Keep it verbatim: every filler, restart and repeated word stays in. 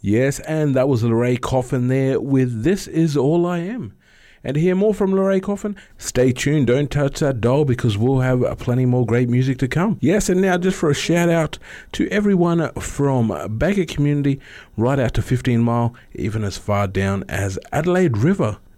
Yes, and that was Lorraine Coffin there with This Is All I Am. And to hear more from Lorraine Coffin, stay tuned, don't touch that dial because we'll have plenty more great music to come. Yes, and now just for a shout out to everyone from Baker Community right out to fifteen mile, even as far down as Adelaide River.